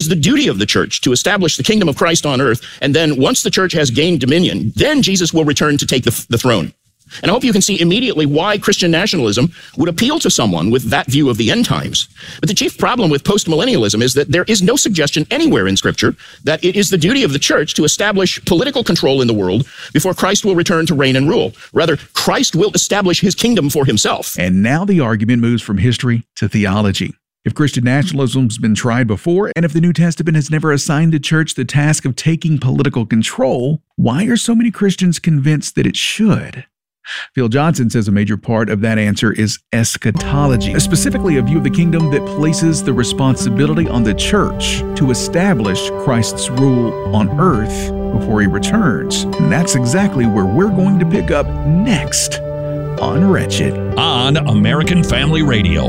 is the duty of the church to establish the kingdom of Christ on earth, and then once the church has gained dominion, then Jesus will return to take the throne. And I hope you can see immediately why Christian nationalism would appeal to someone with that view of the end times. But the chief problem with postmillennialism is that there is no suggestion anywhere in Scripture that it is the duty of the church to establish political control in the world before Christ will return to reign and rule. Rather, Christ will establish his kingdom for himself. And now the argument moves from history to theology. If Christian nationalism's been tried before, and if the New Testament has never assigned the church the task of taking political control, why are so many Christians convinced that it should? Phil Johnson says a major part of that answer is eschatology, specifically a view of the kingdom that places the responsibility on the church to establish Christ's rule on earth before he returns. And that's exactly where we're going to pick up next on Wretched. On American Family Radio.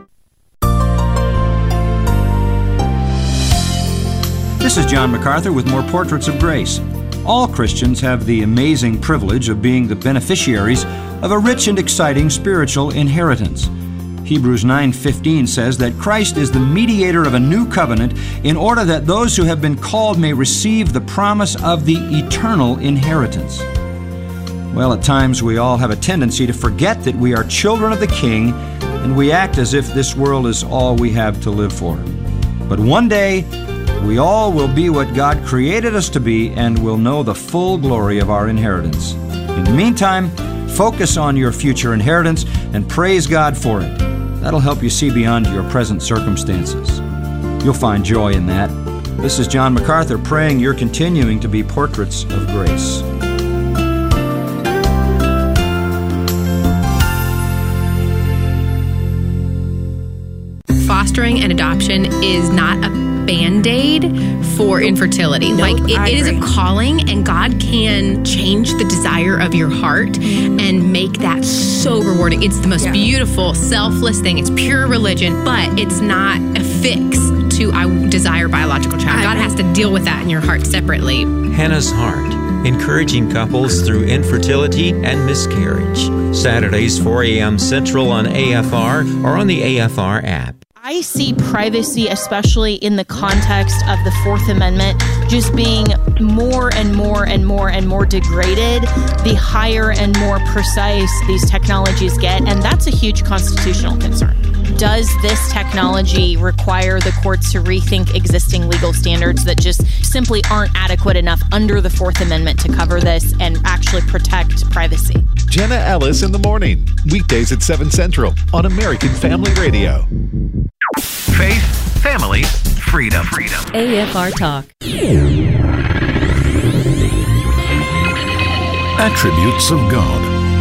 This is John MacArthur with more Portraits of Grace. All Christians have the amazing privilege of being the beneficiaries of a rich and exciting spiritual inheritance. Hebrews 9:15 says that Christ is the mediator of a new covenant in order that those who have been called may receive the promise of the eternal inheritance. Well, at times we all have a tendency to forget that we are children of the King, and we act as if this world is all we have to live for. But one day, we all will be what God created us to be and will know the full glory of our inheritance. In the meantime, focus on your future inheritance and praise God for it. That'll help you see beyond your present circumstances. You'll find joy in that. This is John MacArthur praying you're continuing to be portraits of grace. Fostering and adoption is not a Band-Aid for infertility. It is a calling, and God can change the desire of your heart and make that so rewarding. It's the most beautiful, selfless thing. It's pure religion, but it's not a fix to I desire biological child. God has to deal with that in your heart separately. Hannah's Heart, encouraging couples through infertility and miscarriage. Saturdays, 4 a.m. Central on AFR or on the AFR app. I see privacy, especially in the context of the Fourth Amendment, just being more and more and more and more degraded the higher and more precise these technologies get, and that's a huge constitutional concern. Does this technology require the courts to rethink existing legal standards that just simply aren't adequate enough under the Fourth Amendment to cover this and actually protect privacy? Jenna Ellis in the morning, weekdays at 7 Central on American Family Radio. Faith, family, freedom. AFR Talk. Attributes of God.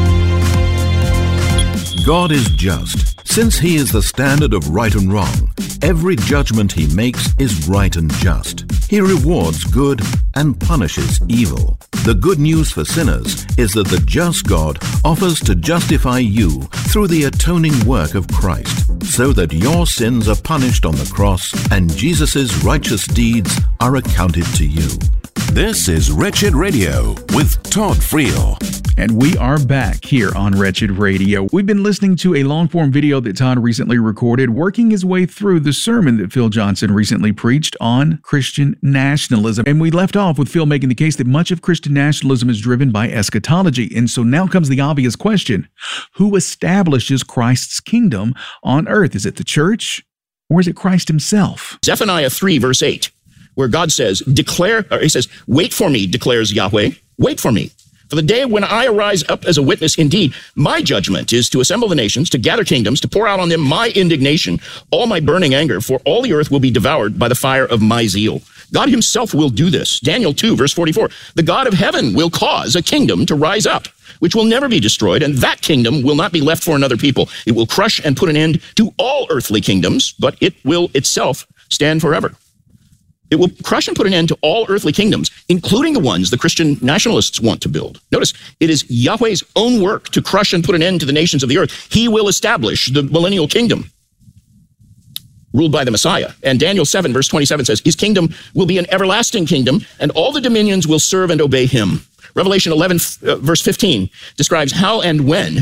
God is just. Since he is the standard of right and wrong, every judgment he makes is right and just. He rewards good and punishes evil. The good news for sinners is that the just God offers to justify you through the atoning work of Christ, so that your sins are punished on the cross and Jesus' righteous deeds are accounted to you. This is Wretched Radio with Todd Friel. And we are back here on Wretched Radio. We've been listening to a long-form video that Todd recently recorded, working his way through the sermon that Phil Johnson recently preached on Christian nationalism. And we left off with Phil making the case that much of Christian nationalism is driven by eschatology. And so now comes the obvious question: who establishes Christ's kingdom on earth? Is it the church, or is it Christ himself? Zephaniah 3, verse 8, where God says, wait for me, declares Yahweh, wait for me. For the day when I arise up as a witness, indeed, my judgment is to assemble the nations, to gather kingdoms, to pour out on them my indignation, all my burning anger, for all the earth will be devoured by the fire of my zeal. God himself will do this. Daniel 2, verse 44, the God of heaven will cause a kingdom to rise up, which will never be destroyed, and that kingdom will not be left for another people. It will crush and put an end to all earthly kingdoms, but it will itself stand forever. It will crush and put an end to all earthly kingdoms, including the ones the Christian nationalists want to build. Notice, it is Yahweh's own work to crush and put an end to the nations of the earth. He will establish the millennial kingdom ruled by the Messiah. And Daniel 7, verse 27 says, his kingdom will be an everlasting kingdom, and all the dominions will serve and obey him. Revelation 11, verse 15 describes how and when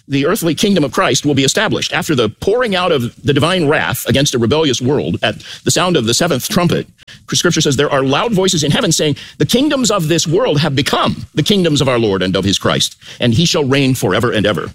the earthly kingdom of Christ will be established. After the pouring out of the divine wrath against a rebellious world at the sound of the seventh trumpet, Scripture says there are loud voices in heaven saying, the kingdoms of this world have become the kingdoms of our Lord and of his Christ, and he shall reign forever and ever.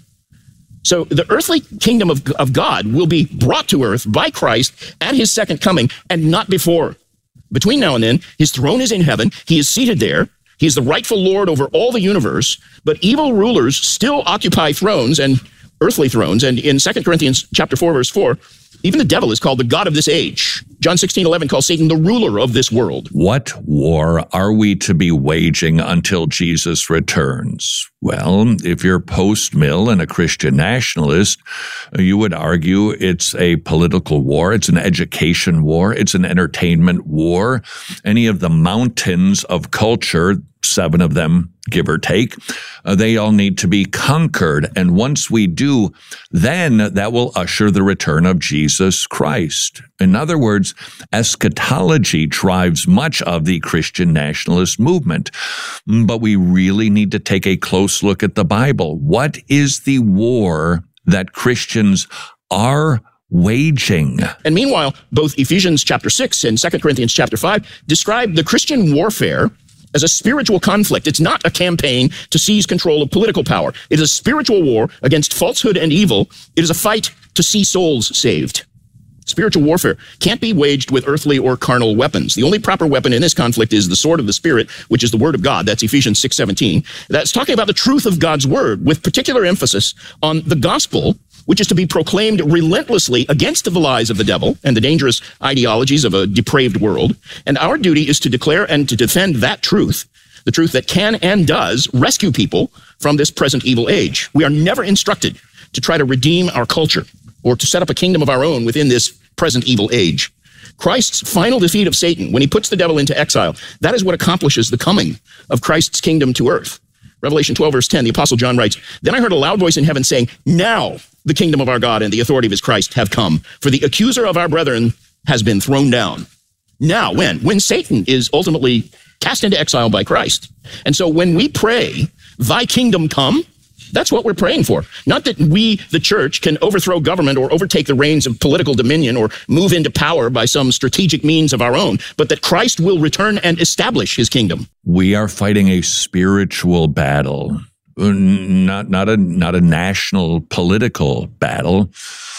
So the earthly kingdom of God will be brought to earth by Christ at his second coming, and not before. Between now and then, his throne is in heaven. He is seated there. He is the rightful Lord over all the universe, but evil rulers still occupy thrones and earthly thrones. And in 2 Corinthians chapter 4, verse 4, even the devil is called the god of this age. John 16:11 calls Satan the ruler of this world. What war are we to be waging until Jesus returns? Well, if you're post-mill and a Christian nationalist, you would argue it's a political war, it's an education war, it's an entertainment war. Any of the mountains of culture, 7 of them, give or take, they all need to be conquered. And once we do, then that will usher the return of Jesus Christ. In other words, eschatology drives much of the Christian nationalist movement. But we really need to take a close look at the Bible. What is the war that Christians are waging? And meanwhile, both Ephesians chapter 6 and 2 Corinthians chapter 5 describe the Christian warfare as a spiritual conflict. It's not a campaign to seize control of political power. It is a spiritual war against falsehood and evil. It is a fight to see souls saved. Spiritual warfare can't be waged with earthly or carnal weapons. The only proper weapon in this conflict is the sword of the Spirit, which is the Word of God. That's Ephesians 6:17. That's talking about the truth of God's Word, with particular emphasis on the gospel, which is to be proclaimed relentlessly against the lies of the devil and the dangerous ideologies of a depraved world. And our duty is to declare and to defend that truth, the truth that can and does rescue people from this present evil age. We are never instructed to try to redeem our culture or to set up a kingdom of our own within this present evil age. Christ's final defeat of Satan, when he puts the devil into exile, that is what accomplishes the coming of Christ's kingdom to earth. Revelation 12, verse 10, the Apostle John writes, "Then I heard a loud voice in heaven saying, 'Now the kingdom of our God and the authority of his Christ have come, for the accuser of our brethren has been thrown down.'" Now, when? When Satan is ultimately cast into exile by Christ. And so when we pray, "Thy kingdom come," that's what we're praying for. Not that we, the church, can overthrow government or overtake the reins of political dominion or move into power by some strategic means of our own, but that Christ will return and establish his kingdom. We are fighting a spiritual battle, not a national political battle.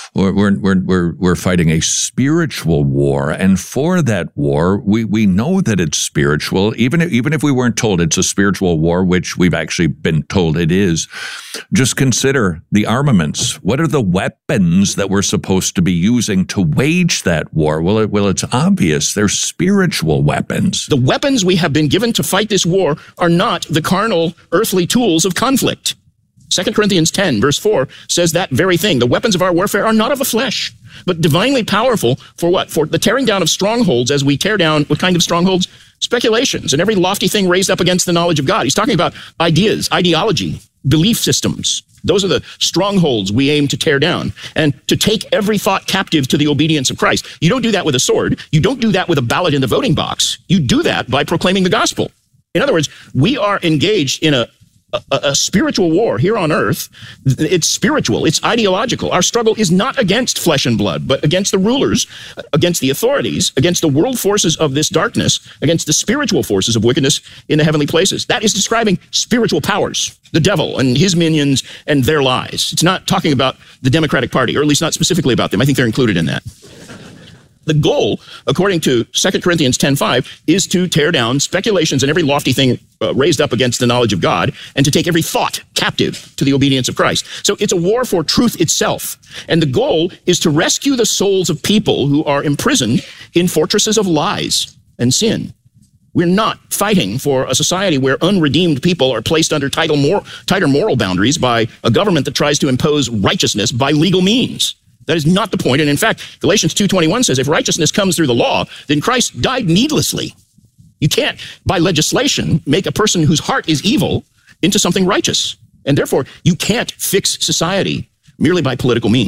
We're fighting a spiritual war, and for that war, we know that it's spiritual, even if we weren't told it's a spiritual war, which we've actually been told it is. Just consider the armaments. What are the weapons that we're supposed to be using to wage that war? Well, it's obvious. They're spiritual weapons. The weapons we have been given to fight this war are not the carnal, earthly tools of conflict. 2 Corinthians 10, verse 4 says that very thing. The weapons of our warfare are not of the flesh, but divinely powerful for what? For the tearing down of strongholds, as we tear down, what kind of strongholds? Speculations and every lofty thing raised up against the knowledge of God. He's talking about ideas, ideology, belief systems. Those are the strongholds we aim to tear down, and to take every thought captive to the obedience of Christ. You don't do that with a sword. You don't do that with a ballot in the voting box. You do that by proclaiming the gospel. In other words, we are engaged in a spiritual war here on earth. It's spiritual. It's ideological. Our struggle is not against flesh and blood, but against the rulers, against the authorities, against the world forces of this darkness, against the spiritual forces of wickedness in the heavenly places. That is describing spiritual powers, the devil and his minions and their lies. It's not talking about the Democratic Party, or at least not specifically about them. I think they're included in that. The goal, according to 2 Corinthians 10:5, is to tear down speculations and every lofty thing raised up against the knowledge of God, and to take every thought captive to the obedience of Christ. So it's a war for truth itself. And the goal is to rescue the souls of people who are imprisoned in fortresses of lies and sin. We're not fighting for a society where unredeemed people are placed under tighter moral boundaries by a government that tries to impose righteousness by legal means. That is not the point. And in fact, Galatians 2:21 says, if righteousness comes through the law, then Christ died needlessly. You can't, by legislation, make a person whose heart is evil into something righteous. And therefore, you can't fix society merely by political means.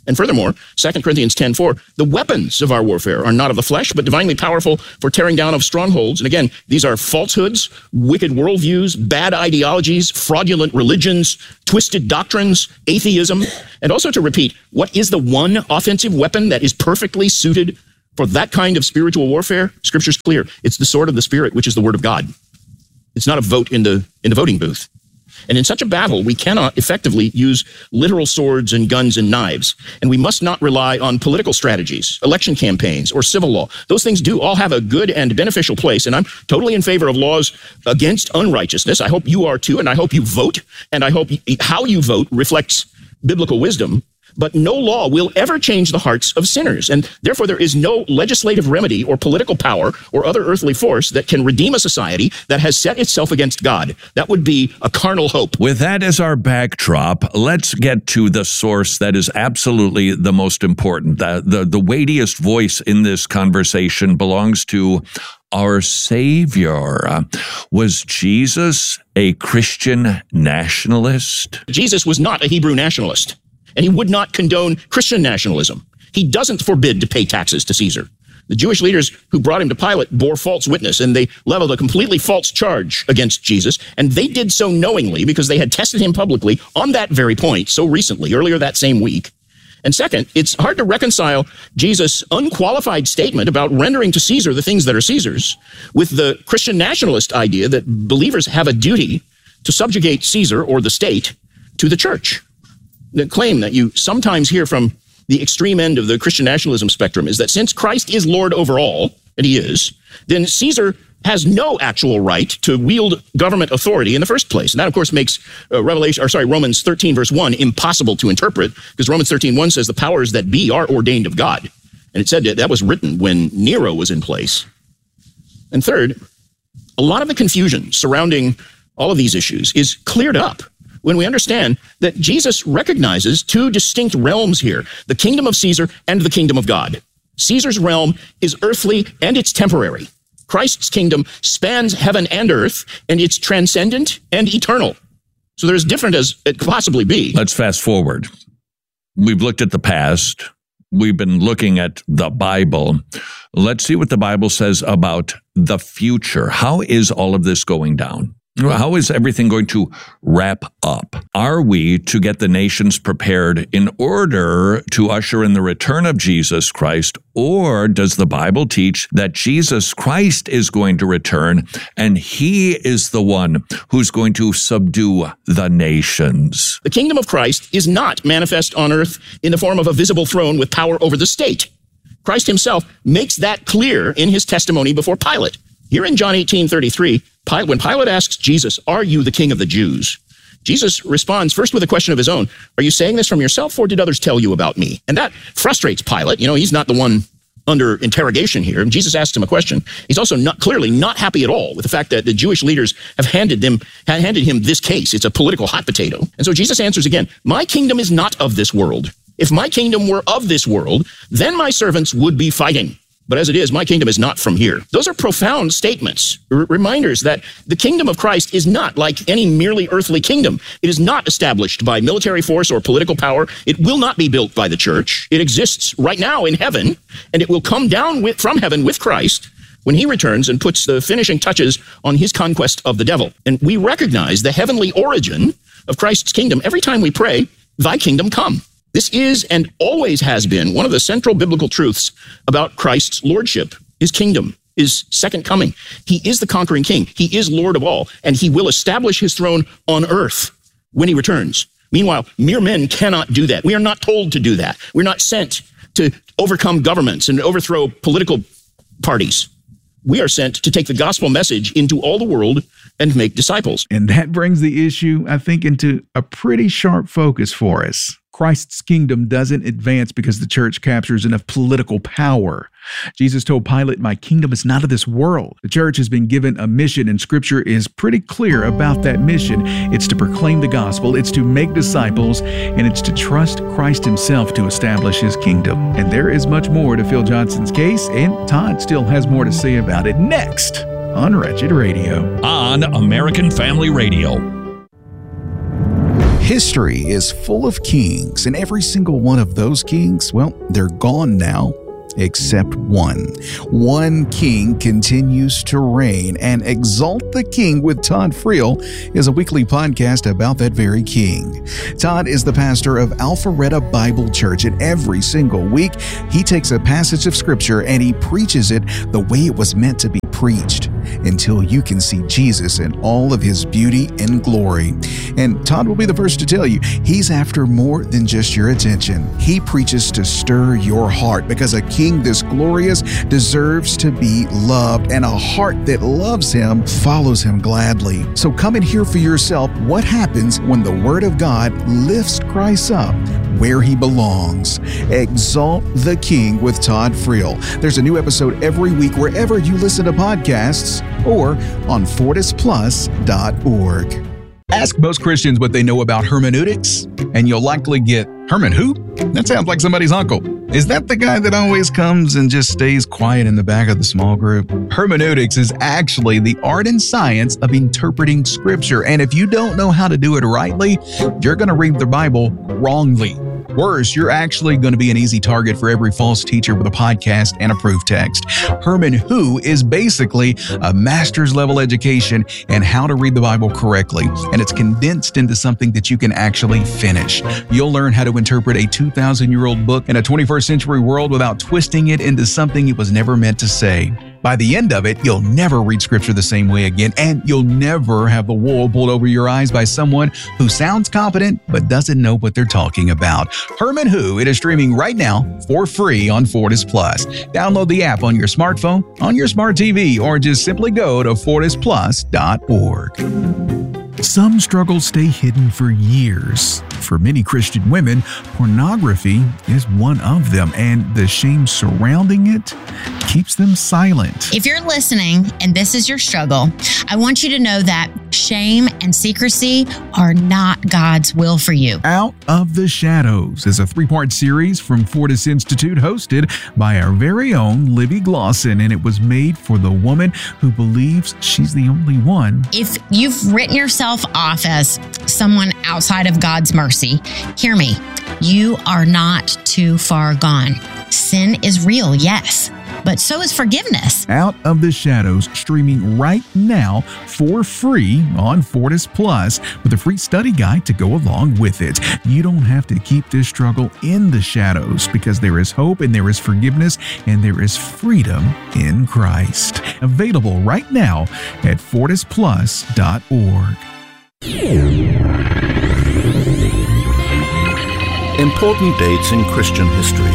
And furthermore, 2 Corinthians 10:4, the weapons of our warfare are not of the flesh, but divinely powerful for tearing down of strongholds. And again, these are falsehoods, wicked worldviews, bad ideologies, fraudulent religions, twisted doctrines, atheism. And also to repeat, what is the one offensive weapon that is perfectly suited for that kind of spiritual warfare? Scripture's clear. It's the sword of the Spirit, which is the word of God. It's not a vote in the voting booth. And in such a battle, we cannot effectively use literal swords and guns and knives. And we must not rely on political strategies, election campaigns, or civil law. Those things do all have a good and beneficial place. And I'm totally in favor of laws against unrighteousness. I hope you are too. And I hope you vote. And I hope how you vote reflects biblical wisdom. But no law will ever change the hearts of sinners. And therefore, there is no legislative remedy or political power or other earthly force that can redeem a society that has set itself against God. That would be a carnal hope. With that as our backdrop, let's get to the source that is absolutely the most important. The weightiest voice in this conversation belongs to our Savior. Was Jesus a Christian nationalist? Jesus was not a Hebrew nationalist. And he would not condone Christian nationalism. He doesn't forbid to pay taxes to Caesar. The Jewish leaders who brought him to Pilate bore false witness, and they leveled a completely false charge against Jesus. And they did so knowingly because they had tested him publicly on that very point so recently, earlier that same week. And second, it's hard to reconcile Jesus' unqualified statement about rendering to Caesar the things that are Caesar's with the Christian nationalist idea that believers have a duty to subjugate Caesar or the state to the church. The claim that you sometimes hear from the extreme end of the Christian nationalism spectrum is that since Christ is Lord over all, and he is, then Caesar has no actual right to wield government authority in the first place. And that, of course, makes Romans 13, verse 1 impossible to interpret, because Romans 13:1 says the powers that be are ordained of God. And it said that was written when Nero was in place. And third, a lot of the confusion surrounding all of these issues is cleared up when we understand that Jesus recognizes two distinct realms here, the kingdom of Caesar and the kingdom of God. Caesar's realm is earthly and it's temporary. Christ's kingdom spans heaven and earth, and it's transcendent and eternal. So they're as different as it could possibly be. Let's fast forward. We've looked at the past. We've been looking at the Bible. Let's see what the Bible says about the future. How is all of this going down? How is everything going to wrap up? Are we to get the nations prepared in order to usher in the return of Jesus Christ? Or does the Bible teach that Jesus Christ is going to return and he is the one who's going to subdue the nations? The kingdom of Christ is not manifest on earth in the form of a visible throne with power over the state. Christ himself makes that clear in his testimony before Pilate. Here in John 18:33, when Pilate asks Jesus, "Are you the king of the Jews?" Jesus responds first with a question of his own. Are you saying this from yourself, or did others tell you about me? And that frustrates Pilate. You know, he's not the one under interrogation here. And Jesus asks him a question. He's also clearly not happy at all with the fact that the Jewish leaders have handed him this case. It's a political hot potato. And so Jesus answers again, my kingdom is not of this world. If my kingdom were of this world, then my servants would be fighting. But as it is, my kingdom is not from here. Those are profound statements, reminders that the kingdom of Christ is not like any merely earthly kingdom. It is not established by military force or political power. It will not be built by the church. It exists right now in heaven, and it will come down from heaven with Christ when he returns and puts the finishing touches on his conquest of the devil. And we recognize the heavenly origin of Christ's kingdom every time we pray, thy kingdom come. This is and always has been one of the central biblical truths about Christ's lordship, his kingdom, his second coming. He is the conquering king. He is Lord of all, and he will establish his throne on earth when he returns. Meanwhile, mere men cannot do that. We are not told to do that. We're not sent to overcome governments and overthrow political parties. We are sent to take the gospel message into all the world and make disciples. And that brings the issue, I think, into a pretty sharp focus for us. Christ's kingdom doesn't advance because the church captures enough political power. Jesus told Pilate, my kingdom is not of this world. The church has been given a mission, and Scripture is pretty clear about that mission. It's to proclaim the gospel, it's to make disciples, and it's to trust Christ himself to establish his kingdom. And there is much more to Phil Johnson's case, and Todd still has more to say about it next on Wretched Radio. On American Family Radio. History is full of kings, and every single one of those kings, well, they're gone now. Except one. One king continues to reign, and Exalt the King with Todd Friel is a weekly podcast about that very king. Todd is the pastor of Alpharetta Bible Church, and every single week he takes a passage of scripture and he preaches it the way it was meant to be preached until you can see Jesus in all of his beauty and glory. And Todd will be the first to tell you, he's after more than just your attention. He preaches to stir your heart, because a king this glorious deserves to be loved, and a heart that loves him follows him gladly. So come and hear for yourself what happens when the Word of God lifts Christ up where he belongs. Exalt the King with Todd Friel. There's a new episode every week wherever you listen to podcasts or on FortisPlus.org. Ask most Christians what they know about hermeneutics, and you'll likely get, Herman who? That sounds like somebody's uncle. Is that the guy that always comes and just stays quiet in the back of the small group? Hermeneutics is actually the art and science of interpreting Scripture, and if you don't know how to do it rightly, you're going to read the Bible wrongly. Worse, you're actually going to be an easy target for every false teacher with a podcast and a proof text. Herman Who is basically a master's level education in how to read the Bible correctly, and it's condensed into something that you can actually finish. You'll learn how to interpret a 2,000-year-old book in a 21st century world without twisting it into something it was never meant to say. By the end of it, you'll never read Scripture the same way again, and you'll never have the wool pulled over your eyes by someone who sounds competent but doesn't know what they're talking about. Herman Who, it is streaming right now for free on Fortis Plus. Download the app on your smartphone, on your smart TV, or just simply go to FortisPlus.org. Some struggles stay hidden for years. For many Christian women, pornography is one of them, and the shame surrounding it keeps them silent. If you're listening and this is your struggle, I want you to know that shame and secrecy are not God's will for you. Out of the Shadows is a 3-part series from Fortis Institute hosted by our very own Libby Glosson, and it was made for the woman who believes she's the only one. If you've written yourself off as someone outside of God's mercy, hear me. You are not too far gone. Sin is real, yes, but so is forgiveness. Out of the Shadows, streaming right now for free on Fortis Plus with a free study guide to go along with it. You don't have to keep this struggle in the shadows, because there is hope and there is forgiveness and there is freedom in Christ. Available right now at FortisPlus.org. Important dates in Christian history.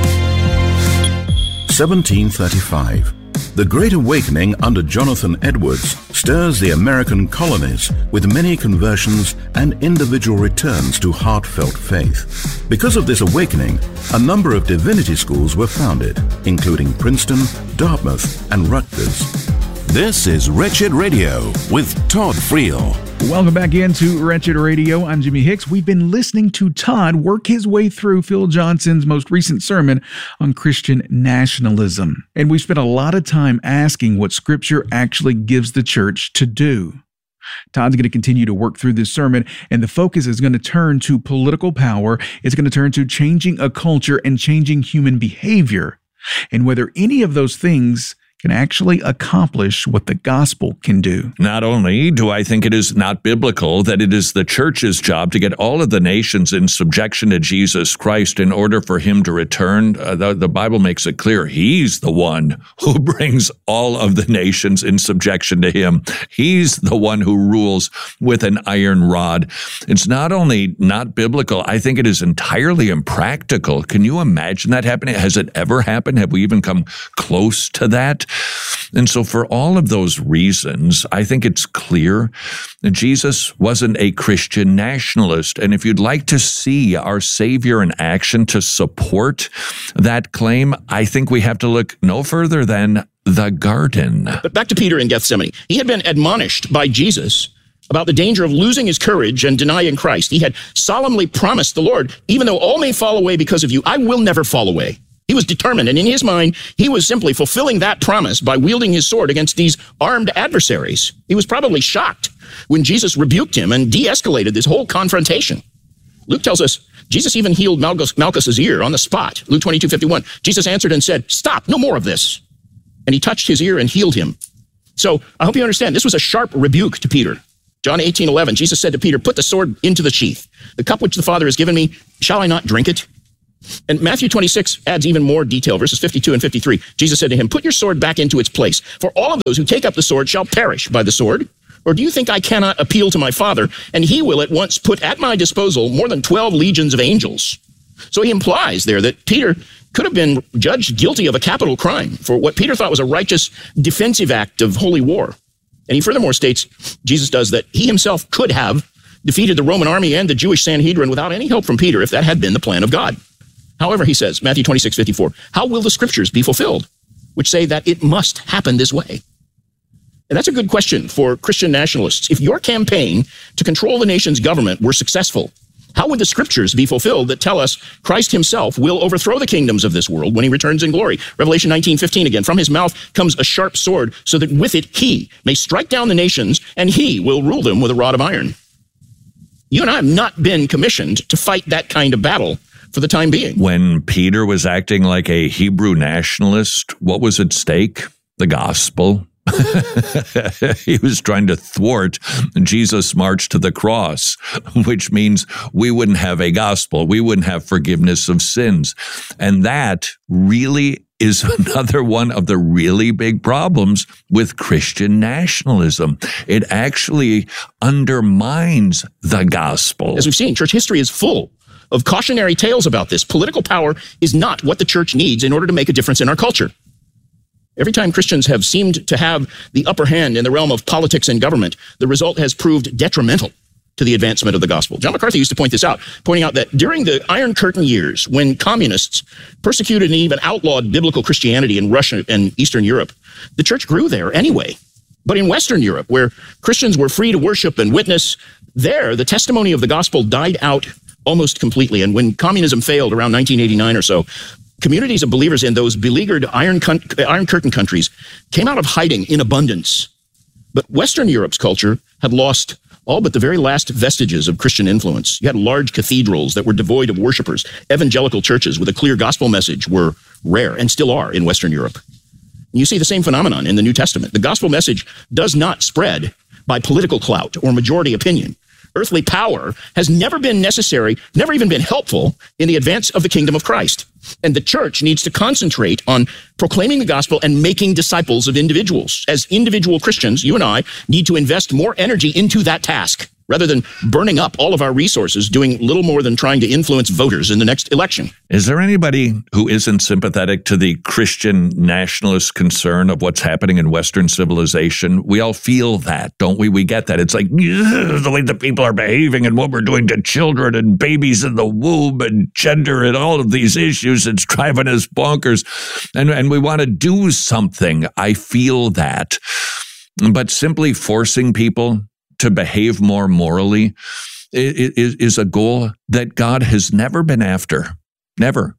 1735. The Great Awakening under Jonathan Edwards stirs the American colonies with many conversions and individual returns to heartfelt faith. Because of this awakening, a number of divinity schools were founded, including Princeton, Dartmouth, and Rutgers. This is Wretched Radio with Todd Friel. Welcome back into Wretched Radio. I'm Jimmy Hicks. We've been listening to Todd work his way through Phil Johnson's most recent sermon on Christian nationalism. And we spent a lot of time asking what Scripture actually gives the church to do. Todd's going to continue to work through this sermon, and the focus is going to turn to political power. It's going to turn to changing a culture and changing human behavior, and whether any of those things can actually accomplish what the gospel can do. Not only do I think it is not biblical that it is the church's job to get all of the nations in subjection to Jesus Christ in order for him to return, the Bible makes it clear he's the one who brings all of the nations in subjection to him. He's the one who rules with an iron rod. It's not only not biblical, I think it is entirely impractical. Can you imagine that happening? Has it ever happened? Have we even come close to that? And so for all of those reasons, I think it's clear that Jesus wasn't a Christian nationalist. And if you'd like to see our Savior in action to support that claim, I think we have to look no further than the garden. But back to Peter in Gethsemane. He had been admonished by Jesus about the danger of losing his courage and denying Christ. He had solemnly promised the Lord, even though all may fall away because of you, I will never fall away. He was determined, and in his mind, he was simply fulfilling that promise by wielding his sword against these armed adversaries. He was probably shocked when Jesus rebuked him and de-escalated this whole confrontation. Luke tells us Jesus even healed Malchus's ear on the spot. Luke 22:51. Jesus answered and said, "Stop, no more of this." And he touched his ear and healed him. So I hope you understand, this was a sharp rebuke to Peter. John 18:11, Jesus said to Peter, "Put the sword into the sheath. The cup which the Father has given me, shall I not drink it?" And Matthew 26 adds even more detail, verses 52 and 53. Jesus said to him, "Put your sword back into its place, for all of those who take up the sword shall perish by the sword. Or do you think I cannot appeal to my Father, and he will at once put at my disposal more than 12 legions of angels?" So he implies there that Peter could have been judged guilty of a capital crime for what Peter thought was a righteous defensive act of holy war. And he furthermore states, Jesus does, that he himself could have defeated the Roman army and the Jewish Sanhedrin without any help from Peter if that had been the plan of God. However, he says, Matthew 26:54, "How will the scriptures be fulfilled, which say that it must happen this way?" And that's a good question for Christian nationalists. If your campaign to control the nation's government were successful, how would the scriptures be fulfilled that tell us Christ himself will overthrow the kingdoms of this world when he returns in glory? Revelation 19:15 again, "From his mouth comes a sharp sword, so that with it he may strike down the nations, and he will rule them with a rod of iron." You and I have not been commissioned to fight that kind of battle for the time being. When Peter was acting like a Hebrew nationalist, what was at stake? The gospel. He was trying to thwart Jesus' march to the cross, which means we wouldn't have a gospel. We wouldn't have forgiveness of sins. And that really is another one of the really big problems with Christian nationalism. It actually undermines the gospel. As we've seen, church history is full of cautionary tales about this. Political power is not what the church needs in order to make a difference in our culture. Every time Christians have seemed to have the upper hand in the realm of politics and government, the result has proved detrimental to the advancement of the gospel. John MacArthur used to point this out, pointing out that during the Iron Curtain years, when communists persecuted and even outlawed biblical Christianity in Russia and Eastern Europe, the church grew there anyway. But in Western Europe, where Christians were free to worship and witness, there the testimony of the gospel died out almost completely. And when communism failed around 1989 or so, communities of believers in those beleaguered Iron Curtain countries came out of hiding in abundance. But Western Europe's culture had lost all but the very last vestiges of Christian influence. You had large cathedrals that were devoid of worshipers. Evangelical churches with a clear gospel message were rare and still are in Western Europe. And you see the same phenomenon in the New Testament. The gospel message does not spread by political clout or majority opinion. Earthly power has never been necessary, never even been helpful in the advance of the kingdom of Christ. And the church needs to concentrate on proclaiming the gospel and making disciples of individuals. As individual Christians, you and I need to invest more energy into that task rather than burning up all of our resources doing little more than trying to influence voters in the next election. Is there anybody who isn't sympathetic to the Christian nationalist concern of what's happening in Western civilization? We all feel that, don't we? We get that. It's like the way the people are behaving and what we're doing to children and babies in the womb and gender and all of these issues. It's driving us bonkers. And we want to do something. I feel that. But simply forcing people to behave more morally is a goal that God has never been after. Never.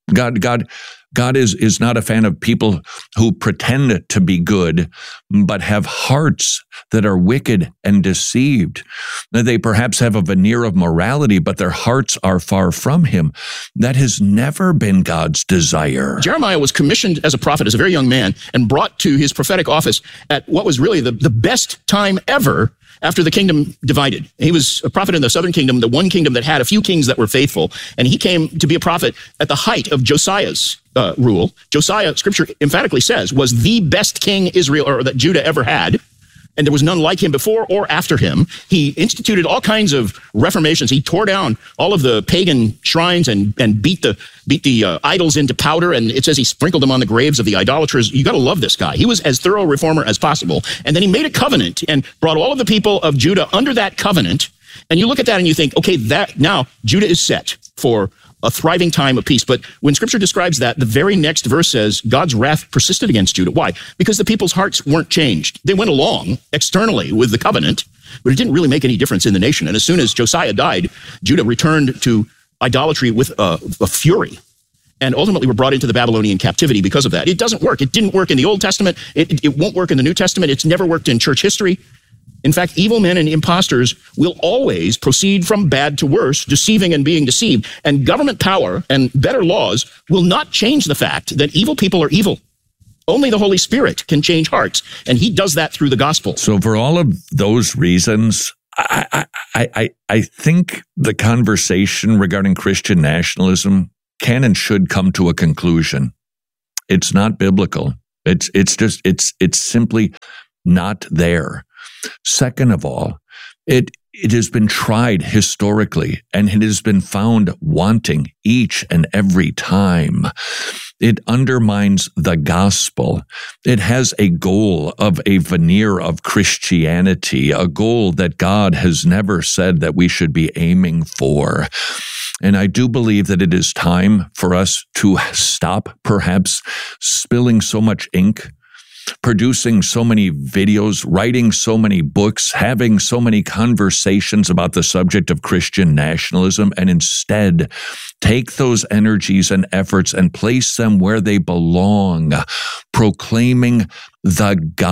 God is not a fan of people who pretend to be good, but have hearts that are wicked and deceived. They perhaps have a veneer of morality, but their hearts are far from him. That has never been God's desire. Jeremiah was commissioned as a prophet as a very young man and brought to his prophetic office at what was really the best time ever after the kingdom divided. He was a prophet in the southern kingdom, the one kingdom that had a few kings that were faithful, and he came to be a prophet at the height of Josiah's rule. Josiah, scripture emphatically says, was the best king Israel or that Judah ever had, and there was none like him before or after him. He instituted all kinds of reformations. He tore down all of the pagan shrines and beat the idols into powder, and it says he sprinkled them on the graves of the idolaters. You got to love this guy. He was as thorough a reformer as possible. And then he made a covenant and brought all of the people of Judah under that covenant. And you look at that and you think, okay, that now Judah is set for a thriving time of peace. But when scripture describes that, the very next verse says God's wrath persisted against Judah. Why? Because the people's hearts weren't changed. They went along externally with the covenant, but it didn't really make any difference in the nation. And as soon as Josiah died, Judah returned to idolatry with a fury, and ultimately were brought into the Babylonian captivity because of that. It doesn't work. It didn't work in the Old Testament. It won't work in the New Testament. It's never worked in church history. In fact, evil men and imposters will always proceed from bad to worse, deceiving and being deceived. And government power and better laws will not change the fact that evil people are evil. Only the Holy Spirit can change hearts, and he does that through the gospel. So for all of those reasons, I think the conversation regarding Christian nationalism can and should come to a conclusion. It's not biblical. It's simply not there. Second of all, it has been tried historically, and it has been found wanting each and every time. It undermines the gospel. It has a goal of a veneer of Christianity, a goal that God has never said that we should be aiming for. And I do believe that it is time for us to stop, perhaps, spilling so much ink, producing so many videos, writing so many books, having so many conversations about the subject of Christian nationalism, and instead take those energies and efforts and place them where they belong, proclaiming the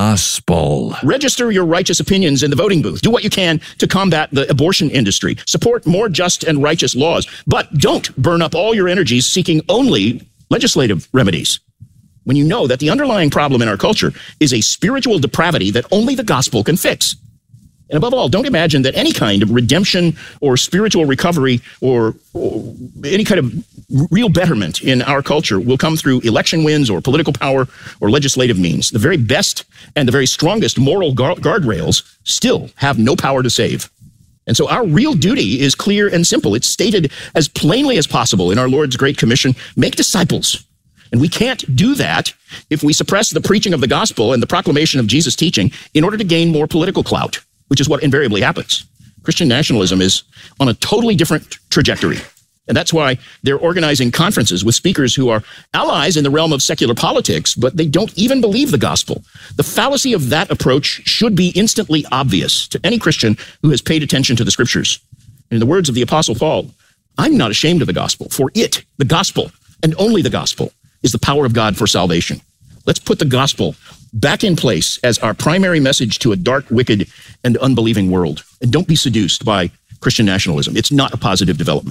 gospel. Register your righteous opinions in the voting booth. Do what you can to combat the abortion industry. Support more just and righteous laws, but don't burn up all your energies seeking only legislative remedies, when you know that the underlying problem in our culture is a spiritual depravity that only the gospel can fix. And above all, don't imagine that any kind of redemption or spiritual recovery or any kind of real betterment in our culture will come through election wins or political power or legislative means. The very best and the very strongest moral guardrails still have no power to save. And so our real duty is clear and simple. It's stated as plainly as possible in our Lord's Great Commission: make disciples. And we can't do that if we suppress the preaching of the gospel and the proclamation of Jesus' teaching in order to gain more political clout, which is what invariably happens. Christian nationalism is on a totally different trajectory. And that's why they're organizing conferences with speakers who are allies in the realm of secular politics, but they don't even believe the gospel. The fallacy of that approach should be instantly obvious to any Christian who has paid attention to the scriptures. In the words of the Apostle Paul, I'm not ashamed of the gospel, for it, the gospel, and only the gospel, is the power of God for salvation. Let's put the gospel back in place as our primary message to a dark, wicked, and unbelieving world. And don't be seduced by Christian nationalism. It's not a positive development.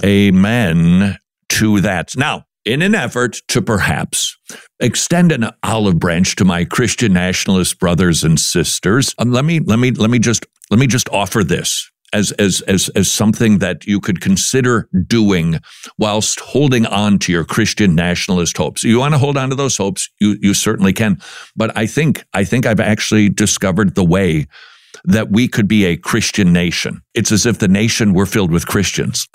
Amen to that. Now, in an effort to perhaps extend an olive branch to my Christian nationalist brothers and sisters, let me just offer this as something that you could consider doing whilst holding on to your Christian nationalist hopes. You want to hold on to those hopes, you certainly can. But I think I've actually discovered the way that we could be a Christian nation. It's as if the nation were filled with Christians.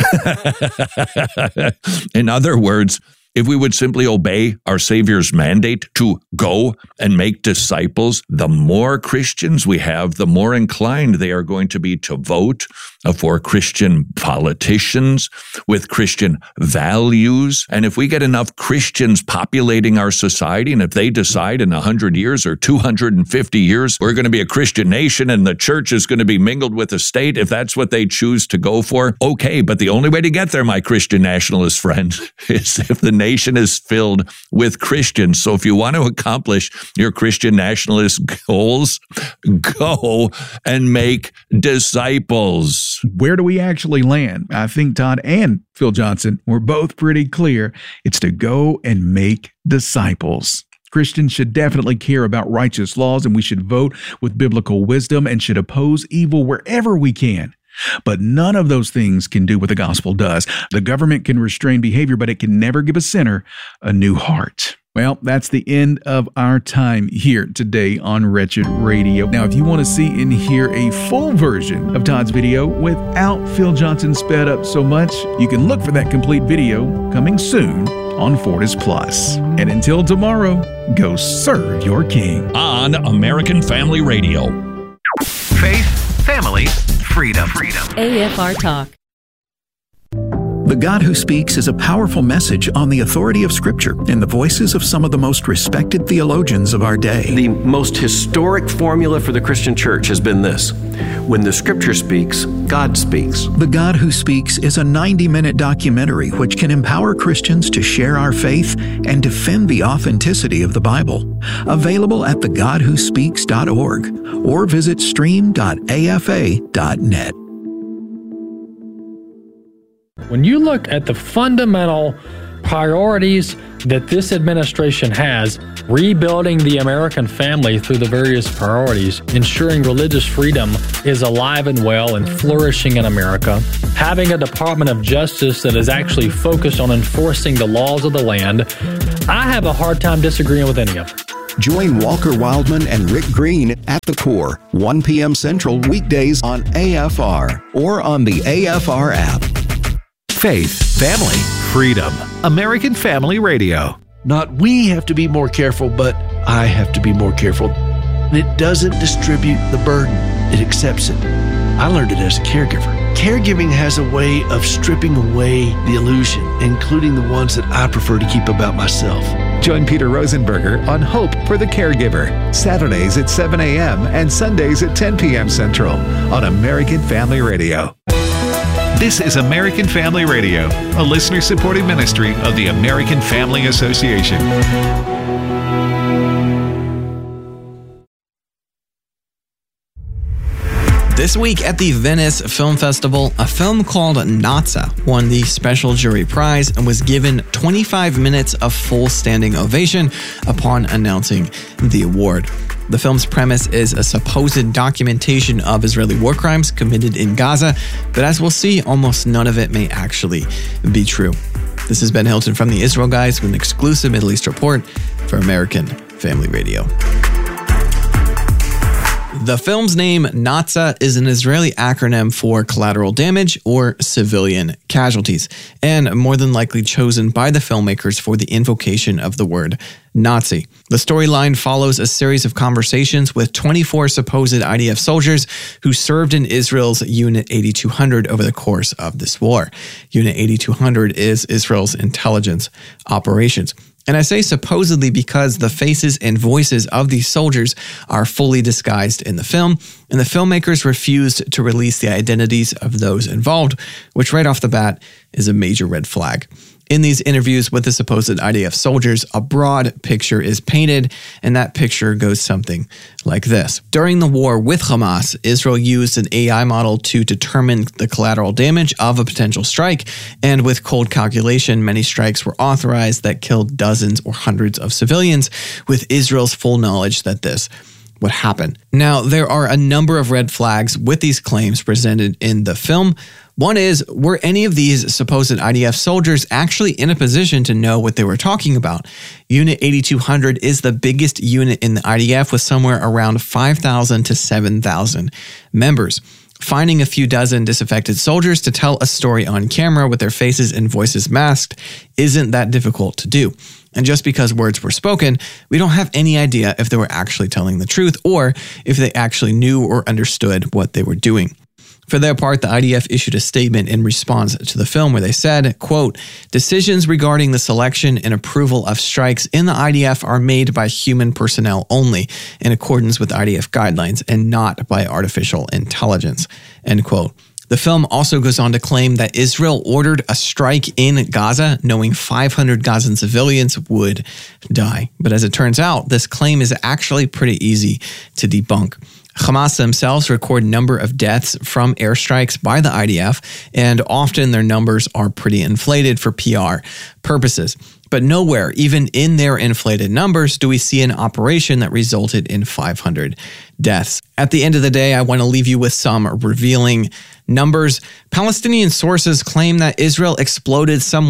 In other words, if we would simply obey our Savior's mandate to go and make disciples, the more Christians we have, the more inclined they are going to be to vote for Christian politicians with Christian values. And if we get enough Christians populating our society, and if they decide in 100 years or 250 years, we're going to be a Christian nation and the church is going to be mingled with the state, if that's what they choose to go for, okay. But the only way to get there, my Christian nationalist friend, is if the nation is filled with Christians. So if you want to accomplish your Christian nationalist goals, go and make disciples. Where do we actually land? I think Todd and Phil Johnson were both pretty clear. It's to go and make disciples. Christians should definitely care about righteous laws, and we should vote with biblical wisdom and should oppose evil wherever we can. But none of those things can do what the gospel does. The government can restrain behavior, but it can never give a sinner a new heart. Well, that's the end of our time here today on Wretched Radio. Now, if you want to see and hear a full version of Todd's video without Phil Johnson sped up so much, you can look for that complete video coming soon on Fortis Plus. And until tomorrow, go serve your King. On American Family Radio. Faith, family, freedom. AFR Talk. The God Who Speaks is a powerful message on the authority of Scripture in the voices of some of the most respected theologians of our day. The most historic formula for the Christian church has been this: when the Scripture speaks, God speaks. The God Who Speaks is a 90-minute documentary which can empower Christians to share our faith and defend the authenticity of the Bible. Available at thegodwhospeaks.org or visit stream.afa.net. When you look at the fundamental priorities that this administration has, rebuilding the American family through the various priorities, ensuring religious freedom is alive and well and flourishing in America, having a Department of Justice that is actually focused on enforcing the laws of the land, I have a hard time disagreeing with any of them. Join Walker Wildman and Rick Green at The Core, 1 p.m. Central weekdays on AFR or on the AFR app. Faith, family, freedom. American Family Radio. Not we have to be more careful, but I have to be more careful. It doesn't distribute the burden. It accepts it. I learned it as a caregiver. Caregiving has a way of stripping away the illusion, including the ones that I prefer to keep about myself. Join Peter Rosenberger on Hope for the Caregiver, Saturdays at 7 a.m. and Sundays at 10 p.m. Central on American Family Radio. This is American Family Radio, a listener-supported ministry of the American Family Association. This week at the Venice Film Festival, a film called Naza won the Special Jury Prize and was given 25 minutes of full standing ovation upon announcing the award. The film's premise is a supposed documentation of Israeli war crimes committed in Gaza, but as we'll see, almost none of it may actually be true. This is Ben Hilton from the Israel Guys with an exclusive Middle East report for American Family Radio. The film's name, Naza, is an Israeli acronym for collateral damage or civilian casualties, and more than likely chosen by the filmmakers for the invocation of the word Nazi. The storyline follows a series of conversations with 24 supposed IDF soldiers who served in Israel's Unit 8200 over the course of this war. Unit 8200 is Israel's intelligence operations. And I say supposedly because the faces and voices of these soldiers are fully disguised in the film, and the filmmakers refused to release the identities of those involved, which right off the bat is a major red flag. In these interviews with the supposed IDF soldiers, a broad picture is painted, and that picture goes something like this. During the war with Hamas, Israel used an AI model to determine the collateral damage of a potential strike, and with cold calculation, many strikes were authorized that killed dozens or hundreds of civilians, with Israel's full knowledge that this would happen. Now, there are a number of red flags with these claims presented in the film. One is, were any of these supposed IDF soldiers actually in a position to know what they were talking about? Unit 8200 is the biggest unit in the IDF with somewhere around 5,000 to 7,000 members. Finding a few dozen disaffected soldiers to tell a story on camera with their faces and voices masked isn't that difficult to do. And just because words were spoken, we don't have any idea if they were actually telling the truth or if they actually knew or understood what they were doing. For their part, the IDF issued a statement in response to the film where they said, quote, "Decisions regarding the selection and approval of strikes in the IDF are made by human personnel only in accordance with IDF guidelines and not by artificial intelligence," end quote. The film also goes on to claim that Israel ordered a strike in Gaza, knowing 500 Gazan civilians would die. But as it turns out, this claim is actually pretty easy to debunk. Hamas themselves record a number of deaths from airstrikes by the IDF, and often their numbers are pretty inflated for PR purposes. But nowhere, even in their inflated numbers, do we see an operation that resulted in 500 deaths. At the end of the day, I want to leave you with some revealing numbers. Palestinian sources claim that Israel exploded some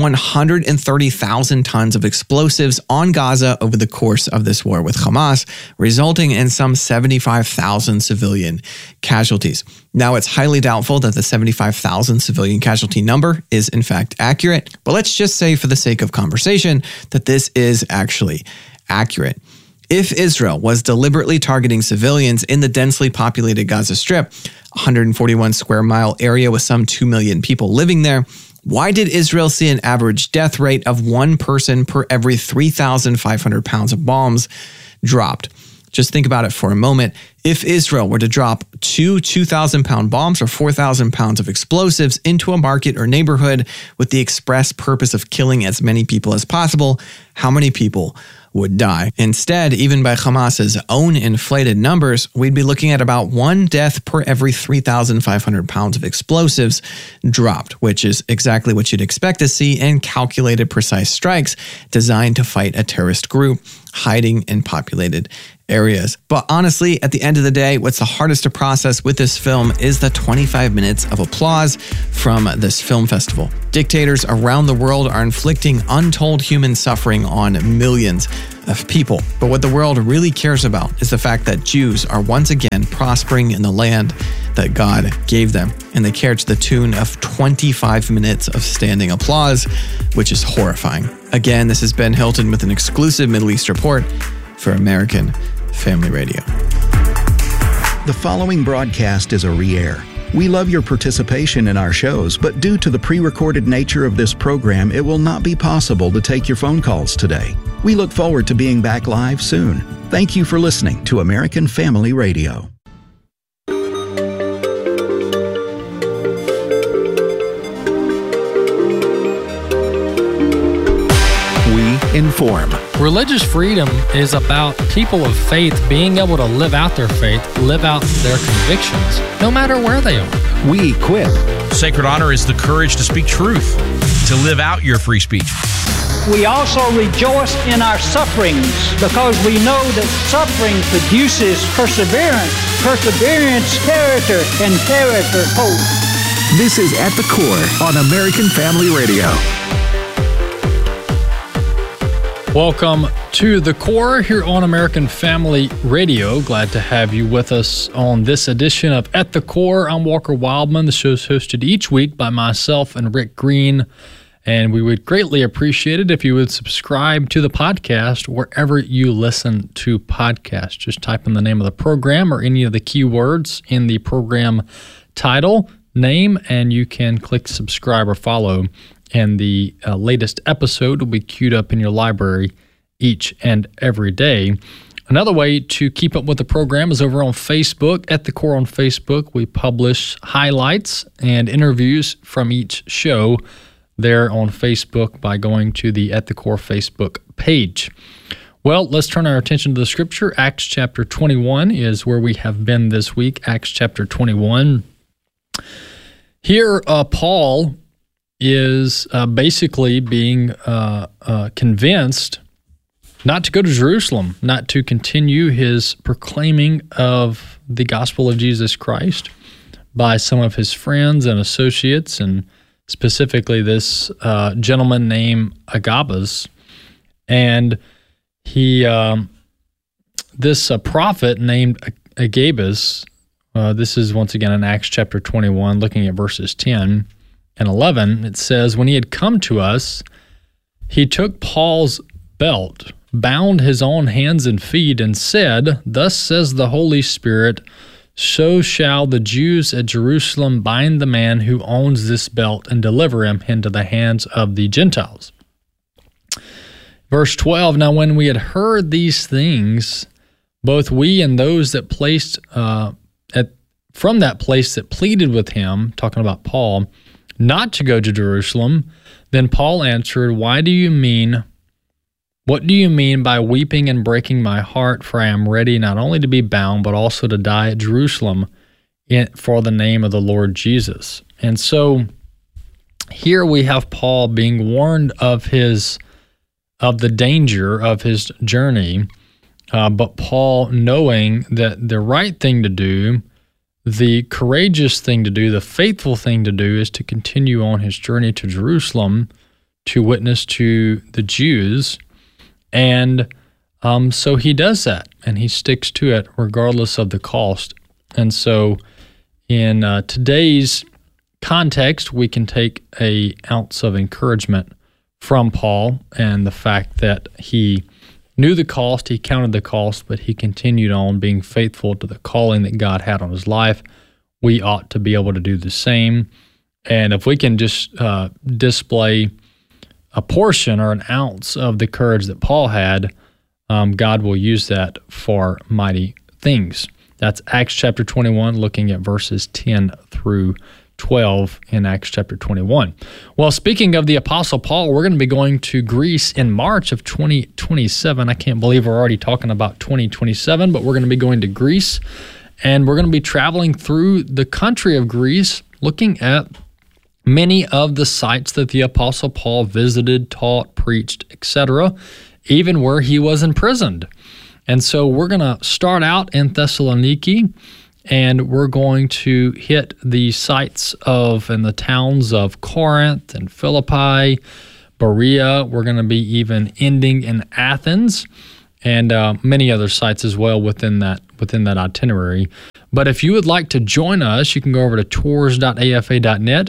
130,000 tons of explosives on Gaza over the course of this war with Hamas, resulting in some 75,000 civilian casualties. Now, it's highly doubtful that the 75,000 civilian casualty number is in fact accurate, but let's just say for the sake of conversation that this is actually accurate. If Israel was deliberately targeting civilians in the densely populated Gaza Strip, 141 square mile area with some 2 million people living there, Why did Israel see an average death rate of 1 person per every 3,500 pounds of bombs dropped? Just think about it for a moment. If Israel were to drop 2 2,000-pound bombs or 4,000 pounds of explosives into a market or neighborhood with the express purpose of killing as many people as possible, how many people would die? Instead, even by Hamas's own inflated numbers, we'd be looking at about 1 death per every 3,500 pounds of explosives dropped, which is exactly what you'd expect to see in calculated, precise strikes designed to fight a terrorist group hiding in populated areas. But honestly, at the end of the day, what's the hardest to process with this film is the 25 minutes of applause from this film festival. Dictators around the world are inflicting untold human suffering on millions of people. But what the world really cares about is the fact that Jews are once again prospering in the land that God gave them. And they care to the tune of 25 minutes of standing applause, which is horrifying. Again, this is Ben Hilton with an exclusive Middle East report for American Family Radio. The following broadcast is a re-air. We love your participation in our shows, but due to the pre-recorded nature of this program, it will not be possible to take your phone calls today. We look forward to being back live soon. Thank you for listening to American Family Radio. Inform. Religious freedom is about people of faith being able to live out their faith, live out their convictions, no matter where they are. We equip. Sacred honor is the courage to speak truth, to live out your free speech. We also rejoice in our sufferings because we know that suffering produces perseverance, perseverance, character, and character, hope. This is At the Core on American Family Radio. Welcome to The Core here on American Family Radio. Glad to have you with us on this edition of At the Core. I'm Walker Wildman. The show is hosted each week by myself and Rick Green, and we would greatly appreciate it if you would subscribe to the podcast wherever you listen to podcasts. Just type in the name of the program or any of the keywords in the program title, name, and you can click subscribe or follow. And the latest episode will be queued up in your library each and every day. Another way to keep up with the program is over on Facebook. At the Core on Facebook, we publish highlights and interviews from each show there on Facebook by going to the At the Core Facebook page. Well, let's turn our attention to the scripture. Acts chapter 21 is where we have been this week. Acts chapter 21. Here, Paul is basically being convinced not to go to Jerusalem, not to continue his proclaiming of the gospel of Jesus Christ by some of his friends and associates, and specifically this gentleman named Agabus. And he, this prophet named Agabus, this is once again in Acts chapter 21, looking at verses 10 and 11, it says, "When he had come to us, he took Paul's belt, bound his own hands and feet, and said, 'Thus says the Holy Spirit, so shall the Jews at Jerusalem bind the man who owns this belt and deliver him into the hands of the Gentiles.'" Verse 12, "Now when we had heard these things, both we and those that placed from that place that pleaded with him," talking about Paul, "not to go to Jerusalem. Then Paul answered, what do you mean by weeping and breaking my heart? For I am ready not only to be bound, but also to die at Jerusalem for the name of the Lord Jesus." And so here we have Paul being warned of the danger of his journey, but Paul knowing that the right thing to do, the courageous thing to do, the faithful thing to do is to continue on his journey to Jerusalem to witness to the Jews. And so he does that, and he sticks to it regardless of the cost. And so in today's context, we can take an ounce of encouragement from Paul and the fact that he knew the cost, he counted the cost, but he continued on being faithful to the calling that God had on his life. We ought to be able to do the same. And if we can just display a portion or an ounce of the courage that Paul had, God will use that for mighty things. That's Acts chapter 21, looking at verses 10 through 12 in Acts chapter 21. Well, speaking of the Apostle Paul, we're going to be going to Greece in March of 2027. I can't believe we're already talking about 2027, but we're going to be going to Greece, and we're going to be traveling through the country of Greece, looking at many of the sites that the Apostle Paul visited, taught, preached, etc., even where he was imprisoned. And so we're going to start out in Thessaloniki, and we're going to hit the sites and the towns of Corinth and Philippi, Berea. We're going to be even ending in Athens, and many other sites as well within that itinerary. But if you would like to join us, you can go over to tours.afa.net,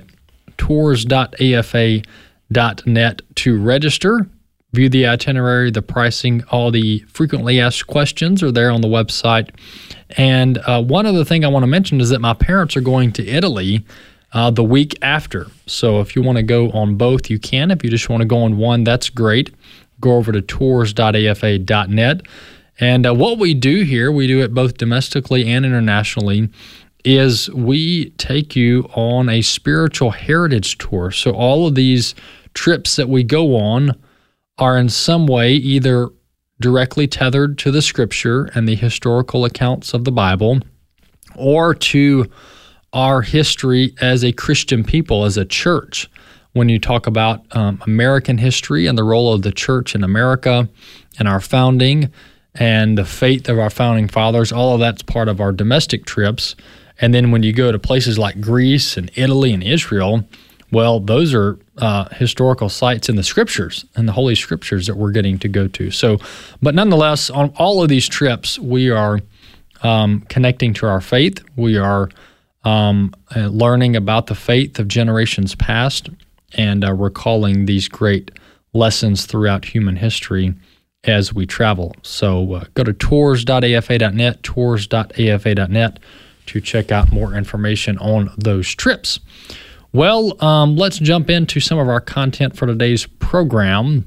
tours.afa.net to register. View the itinerary, the pricing, all the frequently asked questions are there on the website. And one other thing I want to mention is that my parents are going to Italy the week after. So if you want to go on both, you can. If you just want to go on one, that's great. Go over to tours.afa.net. And what we do here, we do it both domestically and internationally, is we take you on a spiritual heritage tour. So all of these trips that we go on are in some way either directly tethered to the Scripture and the historical accounts of the Bible, or to our history as a Christian people, as a church. When you talk about American history and the role of the church in America and our founding and the faith of our founding fathers, all of that's part of our domestic trips. And then when you go to places like Greece and Italy and Israel, well, those are historical sites in the Scriptures and the Holy Scriptures that we're getting to go to. So, but nonetheless, on all of these trips, we are connecting to our faith. We are learning about the faith of generations past and recalling these great lessons throughout human history as we travel. So go to tours.afa.net, tours.afa.net to check out more information on those trips. Well, let's jump into some of our content for today's program.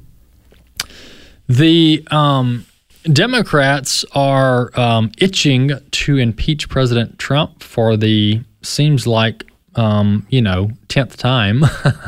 The Democrats are itching to impeach President Trump for the, seems like, 10th time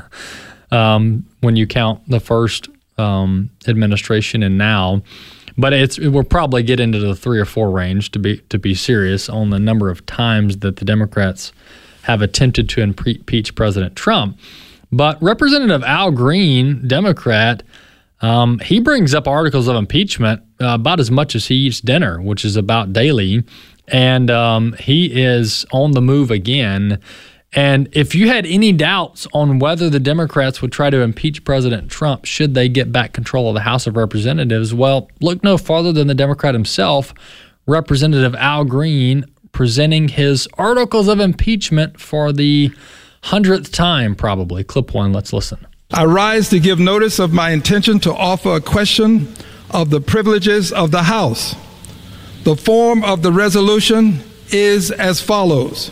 when you count the first administration and now. But we'll probably get into the 3 or 4 range to be serious on the number of times that the Democrats have attempted to impeach President Trump. But Representative Al Green, Democrat, he brings up articles of impeachment about as much as he eats dinner, which is about daily. And he is on the move again. And if you had any doubts on whether the Democrats would try to impeach President Trump should they get back control of the House of Representatives, well, look no farther than the Democrat himself, Representative Al Green, presenting his articles of impeachment for the 100th time, probably. Clip 1, let's listen. I rise to give notice of my intention to offer a question of the privileges of the House. The form of the resolution is as follows.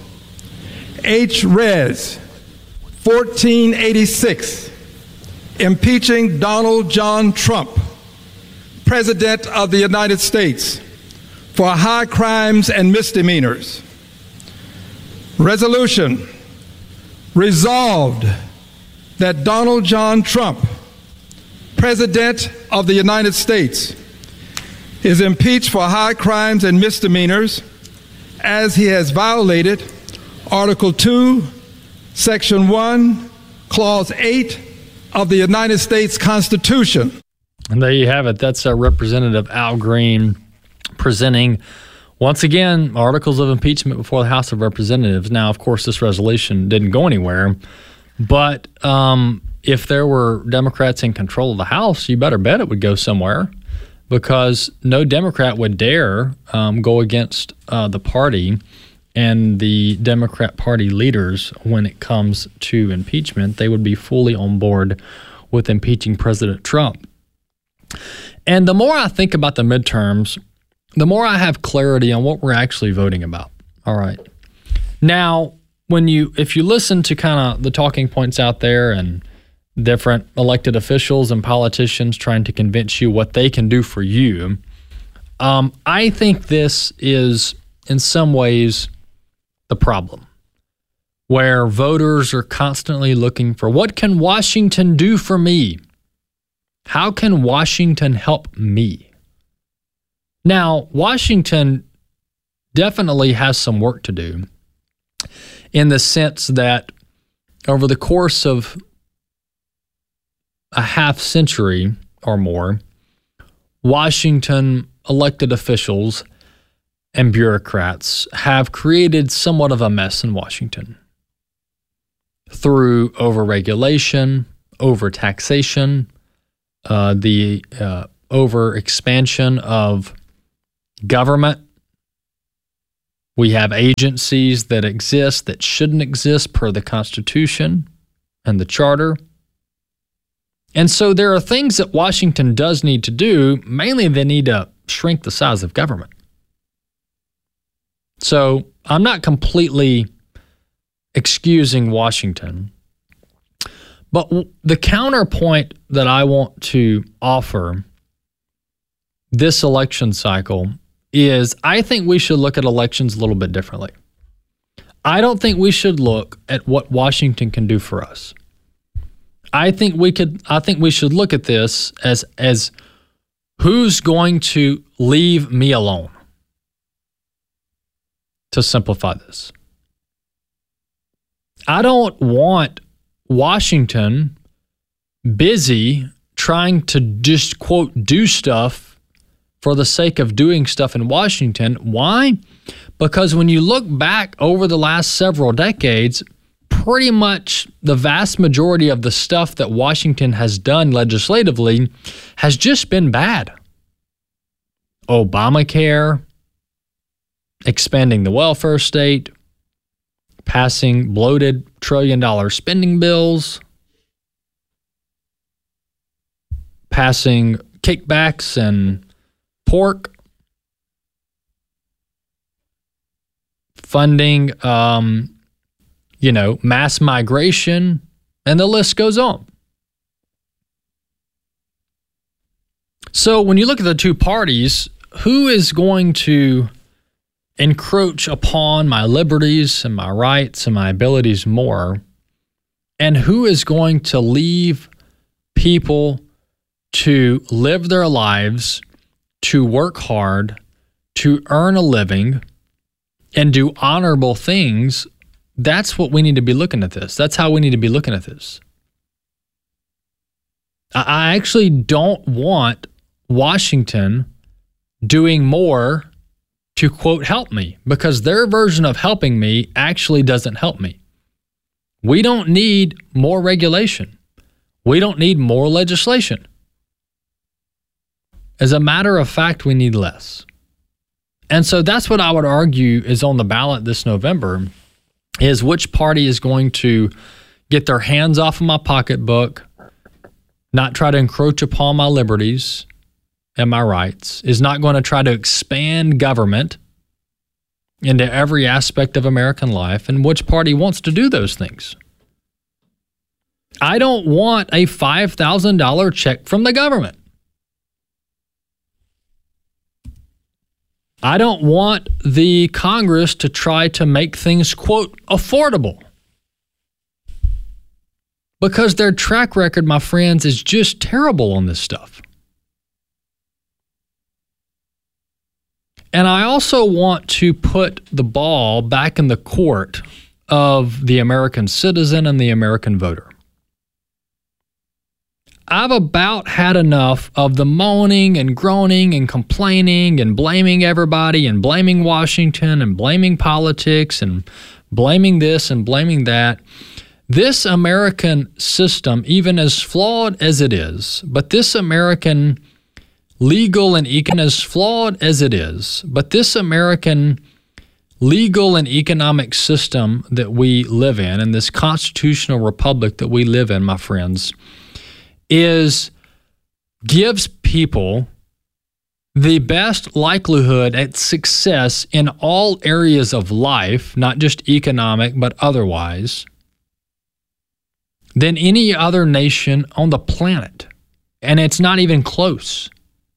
H-Res 1486, impeaching Donald John Trump, President of the United States, for high crimes and misdemeanors. Resolution, resolved that Donald John Trump, President of the United States, is impeached for high crimes and misdemeanors as he has violated Article 2, Section 1, Clause 8 of the United States Constitution. And there you have it. That's Representative Al Green presenting, once again, articles of impeachment before the House of Representatives. Now, of course, this resolution didn't go anywhere, but if there were Democrats in control of the House, you better bet it would go somewhere, because no Democrat would dare go against the party and the Democrat Party leaders when it comes to impeachment. They would be fully on board with impeaching President Trump. And the more I think about the midterms, the more I have clarity on what we're actually voting about. All right. Now, if you listen to kind of the talking points out there and different elected officials and politicians trying to convince you what they can do for you, I think this is in some ways the problem, where voters are constantly looking for, what can Washington do for me? How can Washington help me? Now, Washington definitely has some work to do, in the sense that over the course of a half century or more, Washington elected officials and bureaucrats have created somewhat of a mess in Washington through overregulation, overtaxation, the overexpansion of government. We have agencies that exist that shouldn't exist per the Constitution and the Charter. And so there are things that Washington does need to do. Mainly, they need to shrink the size of government. So I'm not completely excusing Washington. But the counterpoint that I want to offer this election cycle is I think we should look at elections a little bit differently. I don't think we should look at what Washington can do for us. I think we should look at this as who's going to leave me alone, to simplify this. I don't want Washington busy trying to just, quote, do stuff for the sake of doing stuff in Washington. Why? Because when you look back over the last several decades, pretty much the vast majority of the stuff that Washington has done legislatively has just been bad. Obamacare, expanding the welfare state, passing bloated trillion-dollar spending bills, passing kickbacks and pork, funding, mass migration, and the list goes on. So when you look at the two parties, who is going to encroach upon my liberties and my rights and my abilities more, and who is going to leave people to live their lives, to work hard, to earn a living, and do honorable things? That's what we need to be looking at this. That's how we need to be looking at this. I actually don't want Washington doing more to, quote, help me, because their version of helping me actually doesn't help me. We don't need more regulation. We don't need more legislation. As a matter of fact, we need less. And so that's what I would argue is on the ballot this November, is which party is going to get their hands off of my pocketbook, not try to encroach upon my liberties and my rights, is not going to try to expand government into every aspect of American life, and which party wants to do those things. I don't want a $5,000 check from the government. I don't want the Congress to try to make things, quote, affordable. Because their track record, my friends, is just terrible on this stuff. And I also want to put the ball back in the court of the American citizen and the American voter. I've about had enough of the moaning and groaning and complaining and blaming everybody and blaming Washington and blaming politics and blaming this and blaming that. This American system, even as flawed as it is, but this American legal and as flawed as it is, but this American legal and economic system that we live in, and this constitutional republic that we live in, my friends, gives people the best likelihood at success in all areas of life, not just economic, but otherwise, than any other nation on the planet. And it's not even close.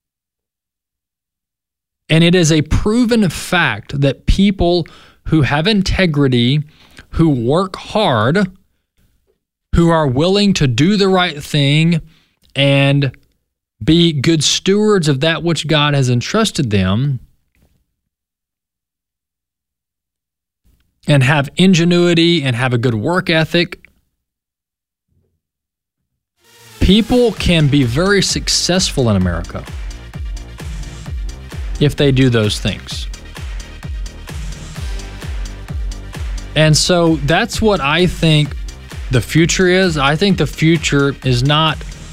And it is a proven fact that people who have integrity, who work hard, who are willing to do the right thing and be good stewards of that which God has entrusted them, and have ingenuity and have a good work ethic, people can be very successful in America if they do those things. And so that's what I think the future is. I think the future is not,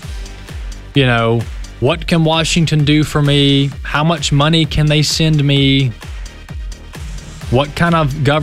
what can Washington do for me? How much money can they send me? What kind of government